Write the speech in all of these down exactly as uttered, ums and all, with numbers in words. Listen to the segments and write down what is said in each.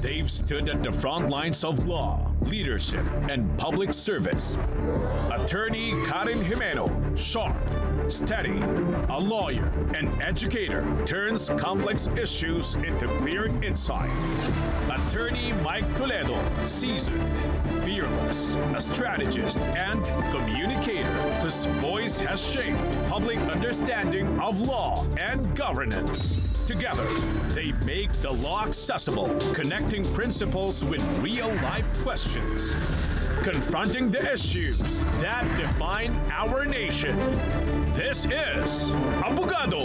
They've stood at the front lines of law, leadership, and public service. Attorney Karen Jimeno, sharp, steady, a lawyer, and educator, turns complex issues into clear insight. Attorney Mike Toledo, seasoned, fearless, a strategist and communicator whose voice has shaped public understanding of law and governance. Together, they make the law accessible, connecting principles with real-life questions, confronting the issues that define our nation. This is Abogado.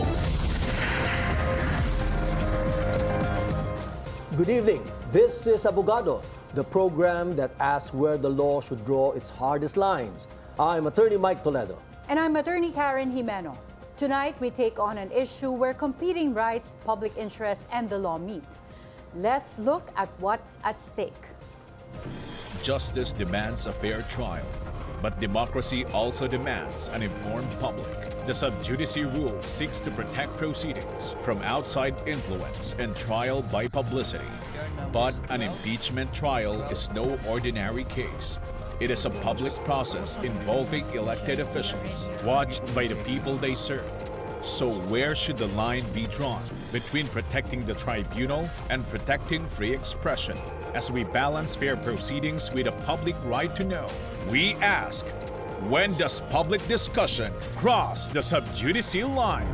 Good evening. This is Abogado, the program that asks where the law should draw its hardest lines. I'm Attorney Mike Toledo. And I'm Attorney Karen Jimeno. Tonight, we take on an issue where competing rights, public interest, and the law meet. Let's look at what's at stake. Justice demands a fair trial, but democracy also demands an informed public. The sub judice rule seeks to protect proceedings from outside influence and trial by publicity. But an impeachment trial is no ordinary case. It is a public process involving elected officials, watched by the people they serve. So where should the line be drawn between protecting the tribunal and protecting free expression? As we balance fair proceedings with a public right to know, we ask, when does public discussion cross the sub judice line?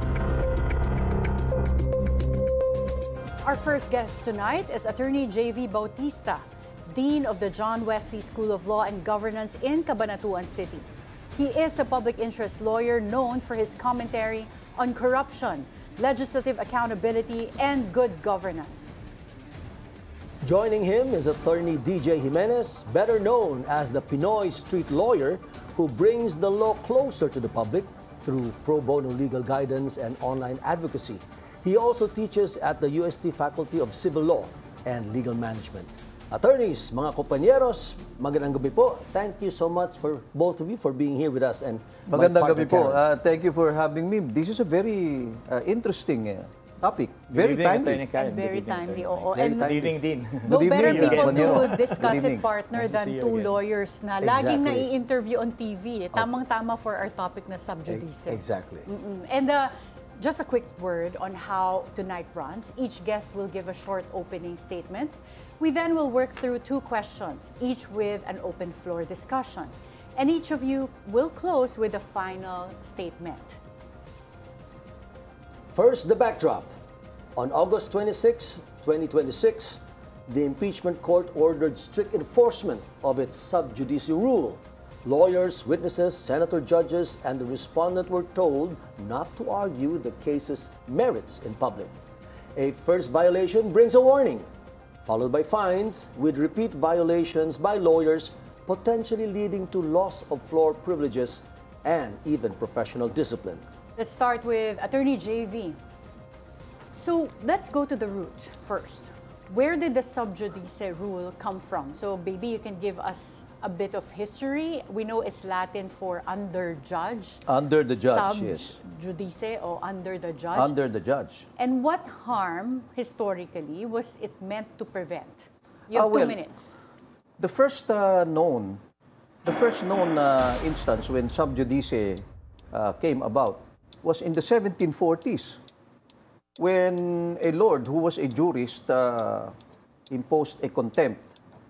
Our first guest tonight is Attorney J V Bautista, Dean of the John Wesley School of Law and Governance in Cabanatuan City. He is a public interest lawyer known for his commentary on corruption, legislative accountability, and good governance. Joining him is Attorney D J Jimenez, better known as the Pinoy street lawyer who brings the law closer to the public through pro bono legal guidance and online advocacy. He also teaches at the U S T Faculty of Civil Law and Legal Management. Attorneys, mga kompanyeros, magandang gabi po. Thank you so much for both of you for being here with us. And magandang gabi po. Uh, thank you for having me. This is a very uh, interesting uh, topic. Very timely. And very timely, oo. Very And timely. Good evening, Dean. no Good better evening. people Good to evening. discuss Good it, evening. partner, Nice to than see you two again. lawyers na Exactly. laging nai-interview on T V. Eh. Tamang-tama for our topic na sub judice. Exactly. Mm-mm. And uh, just a quick word on how tonight runs. Each guest will give a short opening statement. We then will work through two questions, each with an open floor discussion. And each of you will close with a final statement. First, the backdrop. On August twenty-sixth, twenty twenty-six, the impeachment court ordered strict enforcement of its sub judice rule. Lawyers, witnesses, senator judges, and the respondent were told not to argue the case's merits in public. A first violation brings a warning, followed by fines, with repeat violations by lawyers potentially leading to loss of floor privileges and even professional discipline. Let's start with Attorney J V. So let's go to the root first. Where did the sub judice rule come from? So maybe you can give us a bit of history. We know it's Latin for under judge. Under the judge, Sub yes. judice or under the judge. Under the judge. And what harm, historically, was it meant to prevent? You have Ah, well, two minutes. The first uh, known, the first known uh, instance when sub judice uh, came about was in the seventeen forties, when a lord who was a jurist uh, imposed a contempt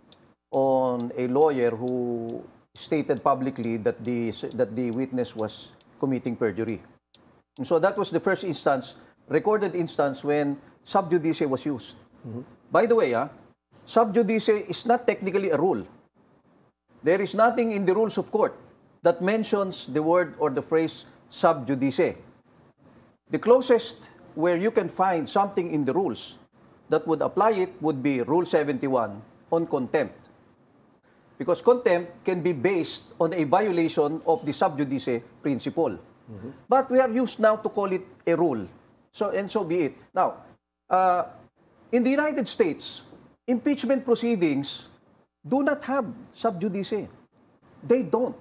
on a lawyer who stated publicly that the that the witness was committing perjury. And so that was the first instance, recorded instance, when sub judice was used. Mm-hmm. By the way, ah, sub judice is not technically a rule. There is nothing in the rules of court that mentions the word or the phrase sub judice. The closest where you can find something in the rules that would apply it would be Rule seventy-one on contempt. Because contempt can be based on a violation of the sub judice principle. Mm-hmm. But we are used now to call it a rule. So, and so be it. Now, uh, in the United States, impeachment proceedings do not have sub judice. They don't.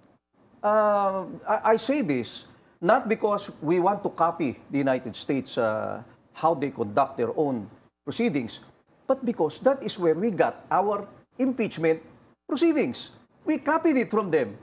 Uh, I, I say this not because we want to copy the United States, uh, how they conduct their own proceedings, but because that is where we got our impeachment proceedings. We copied it from them.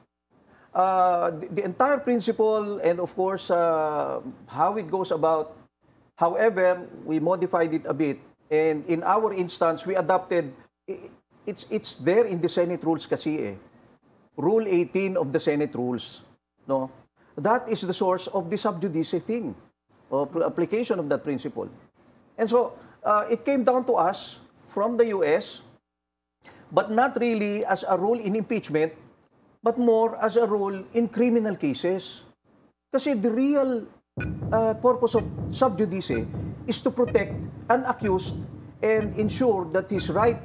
Uh, the, the entire principle and of course uh, how it goes about, however, we modified it a bit, and in our instance, we adopted, it's, it's there in the Senate rules kasi eh. Rule eighteen of the Senate rules. No? That is the source of the sub judice thing, of application of that principle. And so, uh, it came down to us from the U S, but not really as a rule in impeachment, but more as a rule in criminal cases. Kasi the real uh, purpose of sub judice is to protect an accused and ensure that his right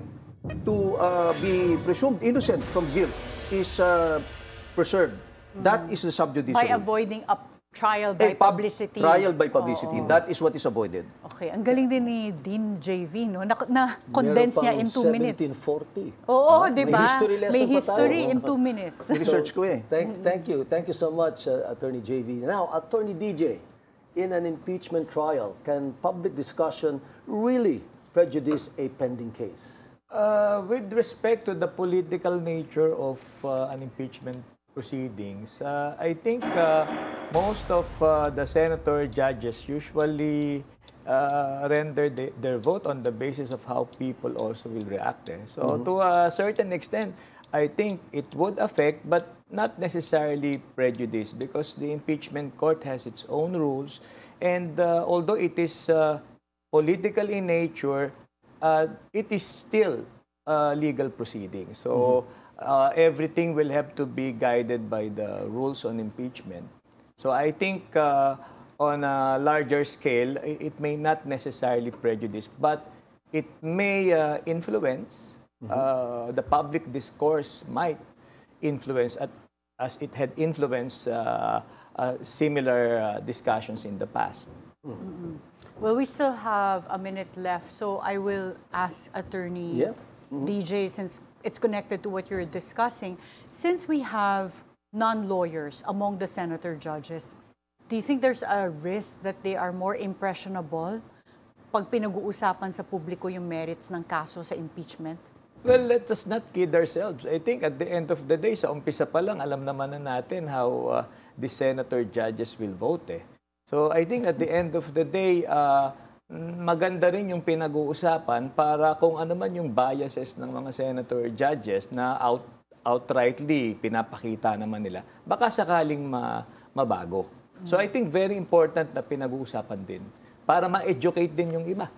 to uh, be presumed innocent from guilt is uh, preserved. Mm. That is the sub judice By rule. avoiding a trial by A pub- publicity. Trial by publicity. Oo. That is what is avoided. Okay, ang galing din ni Dean J V, no? Na, na condense niya in two minutes. seventeen forty. Oo, di May ba? history lesson May pa history tayo. in two minutes. Research ko eh. Thank, thank you. Thank you so much, uh, Attorney J V. Now, Attorney D J, in an impeachment trial, can public discussion really prejudice a pending case? Uh, with respect to the political nature of uh, an impeachment proceedings, uh, I think uh, most of uh, the senator judges usually uh, render the, their vote on the basis of how people also will react. Eh. So mm-hmm. to a certain extent, I think it would affect, but not necessarily prejudice, because the impeachment court has its own rules, and uh, although it is uh, political in nature, uh, it is still uh, legal proceeding. So uh, everything will have to be guided by the rules on impeachment. So I think uh, on a larger scale, it may not necessarily prejudice, but it may uh, influence, mm-hmm. uh, the public discourse might influence, at, as it had influenced uh, uh, similar uh, discussions in the past. Mm-hmm. Well, we still have a minute left, so I will ask Attorney Yeah. Mm-hmm. D J, since it's connected to what you're discussing. Since we have non-lawyers among the senator judges, do you think there's a risk that they are more impressionable pag pinag-uusapan sa publiko yung merits ng kaso sa impeachment? Well, let us not kid ourselves. I think at the end of the day, sa umpisa pa lang, alam naman na natin how uh, the senator judges will vote. Eh. So I think at the end of the day, uh, maganda rin yung pinag-uusapan para kung ano man yung biases ng mga senator judges na out, outrightly pinapakita naman nila, baka sakaling ma, mabago. So I think very important na pinag-uusapan din para ma-educate din yung iba.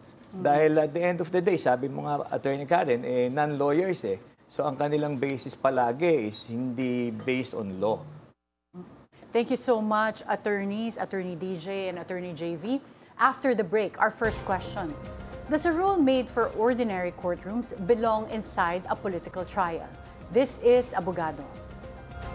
Dahil at the end of the day, sabi mo nga, Attorney Karen, eh, non-lawyers eh. So ang kanilang basis palagi is hindi based on law. Thank you so much, attorneys, Attorney D J and Attorney J V. After the break, our first question. Does a rule made for ordinary courtrooms belong inside a political trial? This is Abogado.